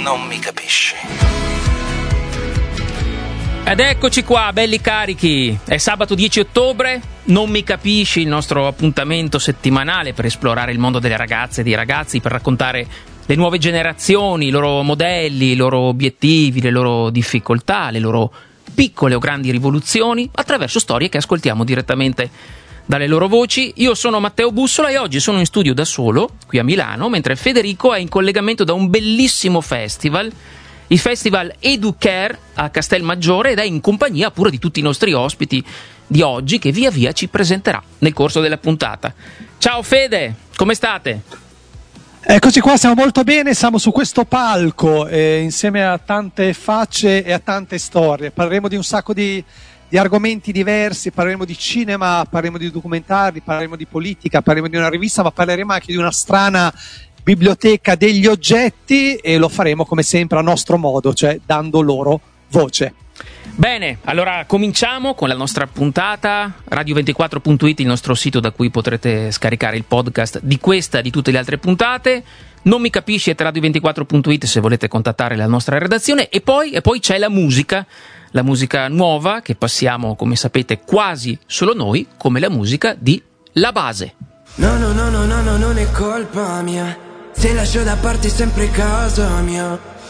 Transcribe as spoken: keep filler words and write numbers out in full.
non mi capisci. Ed eccoci qua, belli carichi. È sabato dieci ottobre, non mi capisci, il nostro appuntamento settimanale per esplorare il mondo delle ragazze e dei ragazzi, per raccontare le nuove generazioni, i loro modelli, i loro obiettivi, le loro difficoltà, le loro piccole o grandi rivoluzioni, attraverso storie che ascoltiamo direttamente dalle loro voci. Io sono Matteo Bussola e oggi sono in studio da solo, qui a Milano, mentre Federico è in collegamento da un bellissimo festival, il Festival Educare a Castelmaggiore, ed è in compagnia pure di tutti i nostri ospiti di oggi che via via ci presenterà nel corso della puntata. Ciao Fede, come state? Eccoci qua, stiamo molto bene, siamo su questo palco eh, insieme a tante facce e a tante storie. Parleremo di un sacco di, di argomenti diversi, parleremo di cinema, parleremo di documentari, parleremo di politica, parleremo di una rivista, ma parleremo anche di una strana biblioteca degli oggetti, e lo faremo come sempre a nostro modo, cioè dando loro voce. Bene, allora cominciamo con la nostra puntata. radio ventiquattro punto it, il nostro sito da cui potrete scaricare il podcast di questa e di tutte le altre puntate. Non mi capisci at radio ventiquattro punto it se volete contattare la nostra redazione. E poi, e poi c'è la musica, la musica nuova che passiamo, come sapete, quasi solo noi, come la musica di La Base. No, no, no, no, no, no, non è colpa mia, se lascio da parte sempre casa mia.